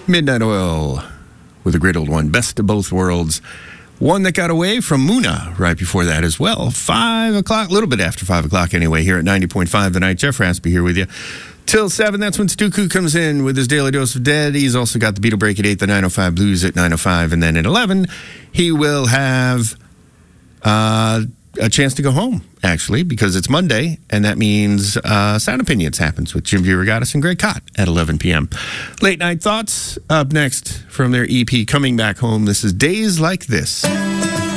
Midnight Oil with a great old one, Best of Both Worlds. One that got away from Muna right before that as well. 5 o'clock, a little bit after 5 o'clock anyway, here at 90.5 The Night. Jeff Raspy here with you. Till 7, that's when Stuku comes in with his Daily Dose of Dead. He's also got the Beatle Break at 8, the 905 Blues at 905, and then at 11, he will have a chance to go home, actually, because it's Monday, and that means Sound Opinions happens with Jim Viragadis and Greg Cott at 11 p.m. Late Night Thoughts up next from their EP, Coming Back Home. This is Days Like This.